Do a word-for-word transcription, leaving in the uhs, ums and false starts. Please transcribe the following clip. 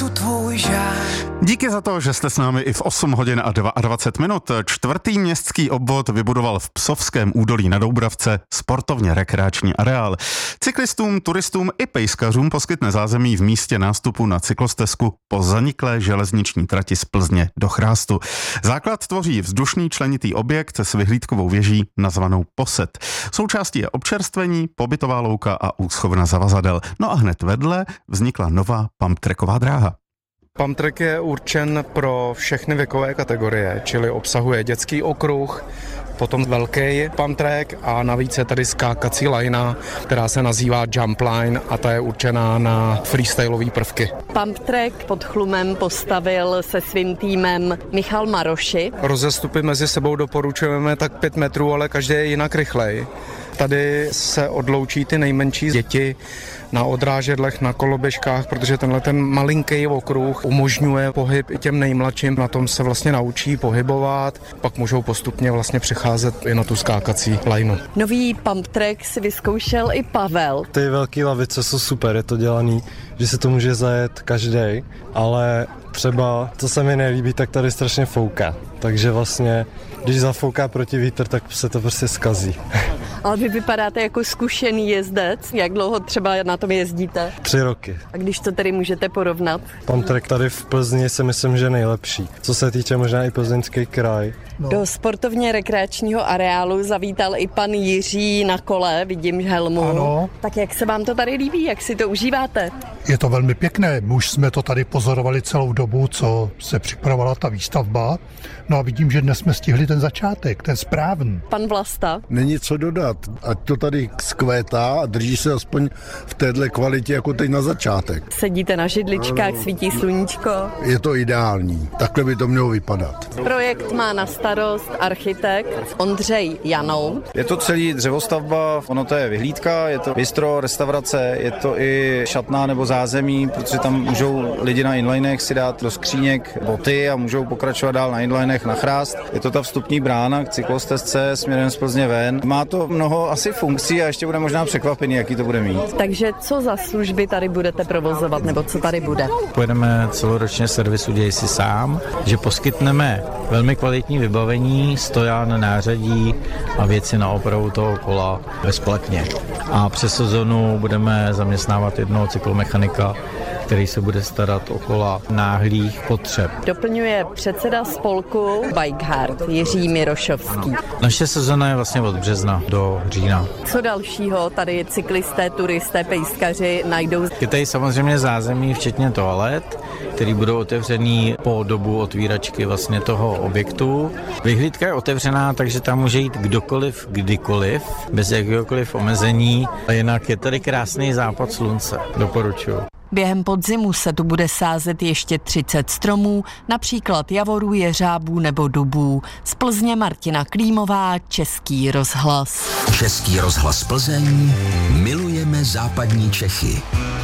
nosu tvůj žár. Díky za to, že jste s námi i v osm hodin a dvacet dva minut. Čtvrtý městský obvod vybudoval v Psovském údolí na Doubravce sportovně rekreační areál. Cyklistům, turistům i pejskařům poskytne zázemí v místě nástupu na cyklostezku po zaniklé železniční trati z Plzně do Chrástu. Základ tvoří vzdušný členitý objekt s vyhlídkovou věží nazvanou Posed. Součástí je občerstvení, pobytová louka a úschovna zavazadel. No a hned vedle vznikla nová pumptracková dráha. Pumptrack je určen pro všechny věkové kategorie, čili obsahuje dětský okruh, potom velký pumptrack a navíc je tady skákací lajna, která se nazývá jump line a ta je určená na freestyleové prvky. Pumptrack pod Chlumem postavil se svým týmem Michal Maroši. Rozestupy mezi sebou doporučujeme tak pět metrů, ale každý je jinak rychlej. Tady se odloučí ty nejmenší děti na odrážedlech, na koloběžkách, protože tenhle ten malinký okruh umožňuje pohyb i těm nejmladším. Na tom se vlastně naučí pohybovat, pak můžou postupně vlastně přecházet i na tu skákací lajnu. Nový pumptrack si vyzkoušel i Pavel. Ty velké lavice jsou super, je to dělaný, že se to může zajet každej, ale třeba, co se mi nelíbí, tak tady strašně fouká. Takže vlastně, když zafouká proti vítr, tak se to prostě zkazí. Ale vy vypadáte jako zkušený jezdec. Jak dlouho třeba na tom jezdíte? Tři roky. A když to tedy můžete porovnat? Pumptrack tady v Plzni si myslím, že nejlepší. Co se týče možná i Plzeňský kraj. No. Do sportovně rekreačního areálu zavítal i pan Jiří na kole, vidím helmu. Ano. Tak jak se vám to tady líbí, jak si to užíváte? Je to velmi pěkné, my už jsme to tady pozorovali celou dobu, co se připravovala ta výstavba. No a vidím, že dnes jsme stihli ten začátek, ten správný. Pan Vlasta? Není co dodat, ať to tady skvétá a drží se aspoň v téhle kvalitě jako teď na začátek. Sedíte na židličkách, svítí sluníčko. Je to ideální, takhle by to mělo vypadat. Projekt má na starost architekt Ondřej Janou. Je to celý dřevostavba, ono to je vyhlídka, je to bistro, restaurace, je to i šatná nebo zázemí, protože tam můžou lidi na inlinech si dát do skříněk boty a můžou pokračovat dál na inlinech na Chrást. Je to ta vstupní brána k cyklostezce směrem z Plzně ven. Má to mnoho asi funkcí a ještě bude možná překvapený, jaký to bude mít. Takže co za služby tady budete provozovat, nebo co tady bude? Pojedeme celoročně servis Udělej si sám, že poskytneme velmi kvalitní vybavení, stojan, nářadí a věci na opravu toho kola bezplatně. A přes sezonu budeme zaměstnávat jednoho cyklomechanika, který se bude starat o kola náhlých potřeb. Doplňuje předseda spolku Bikeheart Jiří Mirošovský. Naše sezona je vlastně od března do října. Co dalšího tady cyklisté, turisté, pejskaři najdou? Je tady samozřejmě zázemí, včetně toalet, který budou otevřený po dobu otvíračky vlastně toho objektu. Vyhlídka je otevřená, takže tam může jít kdokoliv, kdykoliv, bez jakéhokoliv omezení. A jinak je tady krásný západ slunce. Doporučuji. Během podzimu se tu bude sázet ještě třicet stromů, například javorů, jeřábů nebo dubů. Z Plzně Martina Klímová, Český rozhlas. Český rozhlas Plzeň, milujeme západní Čechy.